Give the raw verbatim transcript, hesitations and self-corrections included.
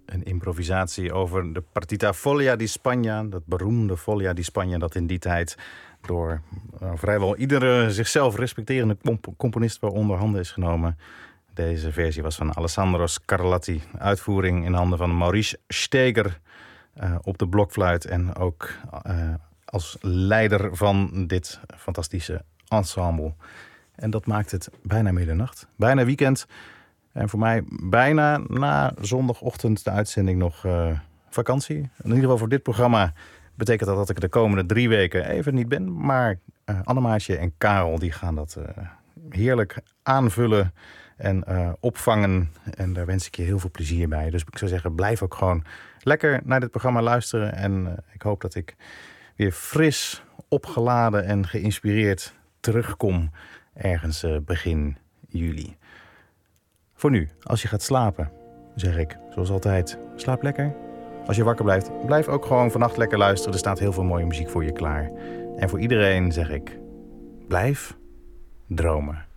een improvisatie over de Partita Foglia di Spagna. Dat beroemde Foglia di Spagna dat in die tijd door uh, vrijwel iedere zichzelf respecterende comp- componist wel onder handen is genomen. Deze versie was van Alessandro Scarlatti. Uitvoering in handen van Maurice Steger uh, op de blokfluit. En ook uh, als leider van dit fantastische ensemble. En dat maakt het bijna middernacht. Bijna weekend. En voor mij bijna na zondagochtend de uitzending nog uh, vakantie. In ieder geval voor dit programma betekent dat dat ik de komende drie weken even niet ben. Maar uh, Annemaatje en Karel die gaan dat uh, heerlijk aanvullen en uh, opvangen. En daar wens ik je heel veel plezier bij. Dus ik zou zeggen, blijf ook gewoon lekker naar dit programma luisteren. En uh, ik hoop dat ik weer fris, opgeladen en geïnspireerd terugkom ergens uh, begin juli. Voor nu, als je gaat slapen, zeg ik, zoals altijd, slaap lekker. Als je wakker blijft, blijf ook gewoon vannacht lekker luisteren. Er staat heel veel mooie muziek voor je klaar. En voor iedereen zeg ik, blijf dromen.